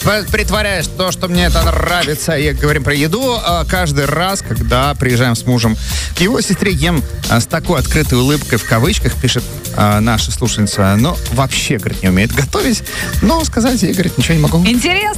притворяюсь то, что мне это нравится, и говорим про еду. Каждый раз, когда приезжаем с мужем к его сестре, ем с такой открытой улыбкой, в кавычках, пишет наша слушательница. Но вообще, говорит, не умеет готовить. Но сказать ей, говорит, ничего не могу. Интересно.